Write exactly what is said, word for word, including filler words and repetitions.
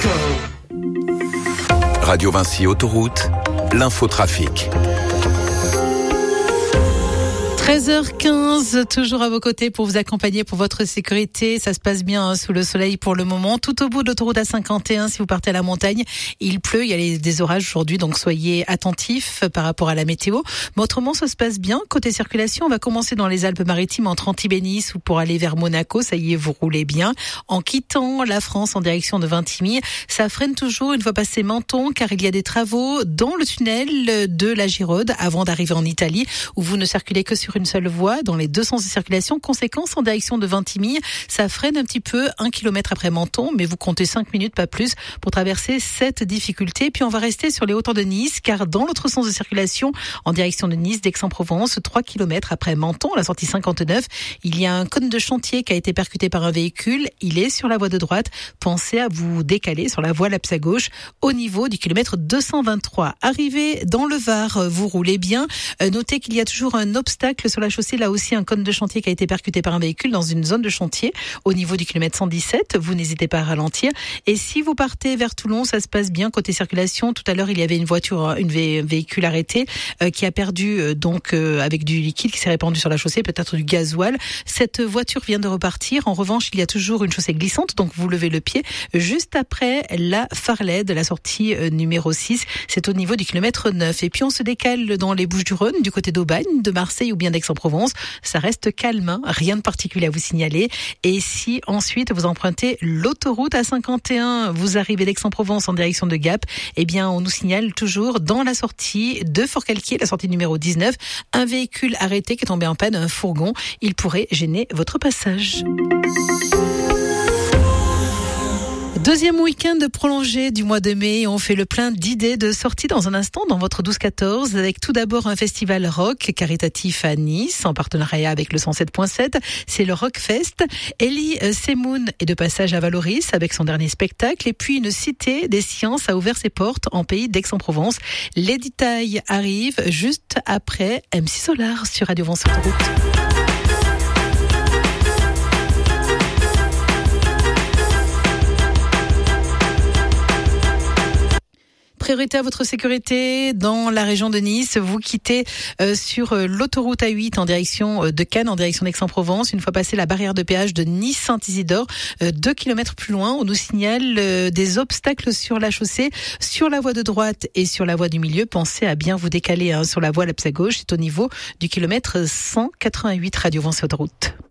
Radio Vinci Autoroute, l'infotrafic. treize heures quinze, toujours à vos côtés pour vous accompagner pour votre sécurité. Ça se passe bien hein, sous le soleil pour le moment. Tout au bout de l'autoroute A cinquante et un, si vous partez à la montagne, il pleut, il y a les, des orages aujourd'hui, donc soyez attentifs par rapport à la météo. Mais autrement, ça se passe bien. Côté circulation, on va commencer dans les Alpes-Maritimes entre Antibes et Nice ou pour aller vers Monaco. Ça y est, vous roulez bien. En quittant la France en direction de Vintimille, ça freine toujours une fois passé Menton car il y a des travaux dans le tunnel de la Giraude avant d'arriver en Italie où vous ne circulez que sur une seule voie dans les deux sens de circulation. Conséquence, en direction de Vintimille, ça freine un petit peu un kilomètre après Menton, mais vous comptez cinq minutes, pas plus, pour traverser cette difficulté. Puis on va rester sur les hauteurs de Nice, car dans l'autre sens de circulation, en direction de Nice, d'Aix-en-Provence, trois kilomètres après Menton, la sortie cinquante-neuf, il y a un cône de chantier qui a été percuté par un véhicule. Il est sur la voie de droite. Pensez à vous décaler sur la voie lapse à gauche au niveau du kilomètre deux cent vingt-trois. Arrivé dans le Var, vous roulez bien. Notez qu'il y a toujours un obstacle sur la chaussée, là aussi un cône de chantier qui a été percuté par un véhicule dans une zone de chantier au niveau du kilomètre cent dix-sept. Vous n'hésitez pas à ralentir. Et si vous partez vers Toulon, ça se passe bien côté circulation. Tout à l'heure, il y avait une voiture, une vé- véhicule arrêté euh, qui a perdu euh, donc euh, avec du liquide qui s'est répandu sur la chaussée, peut-être du gasoil. Cette voiture vient de repartir. En revanche, il y a toujours une chaussée glissante, donc vous levez le pied juste après la Farled, la sortie euh, numéro six. C'est au niveau du kilomètre neuf. Et puis on se décale dans les Bouches-du-Rhône, du côté d'Aubagne, de Marseille ou bien d'Aix-en-Provence, ça reste calme, hein, rien de particulier à vous signaler. Et si ensuite vous empruntez l'autoroute A cinquante et un, vous arrivez d'Aix-en-Provence en direction de Gap, eh bien on nous signale toujours dans la sortie de Forcalquier, la sortie numéro dix-neuf, un véhicule arrêté qui est tombé en panne, un fourgon. Il pourrait gêner votre passage. Deuxième week-end prolongé du mois de mai, on fait le plein d'idées de sorties dans un instant dans votre douze quatorze avec tout d'abord un festival rock caritatif à Nice en partenariat avec le cent sept point sept, c'est le Rockfest. Elie Semoun est de passage à Valoris avec son dernier spectacle et puis une cité des sciences a ouvert ses portes en pays d'Aix-en-Provence. Les détails arrivent juste après M six Solar sur Radio Vinci Autoroute. Priorité à votre sécurité dans la région de Nice. Vous quittez euh, sur euh, l'autoroute A huit en direction euh, de Cannes, en direction d'Aix-en-Provence. Une fois passé la barrière de péage de Nice-Saint-Isidore, euh, deux kilomètres plus loin, on nous signale euh, des obstacles sur la chaussée, sur la voie de droite et sur la voie du milieu. Pensez à bien vous décaler hein, sur la voie lapse à gauche. C'est au niveau du kilomètre cent quatre-vingt-huit. Radio Vinci Autoroute.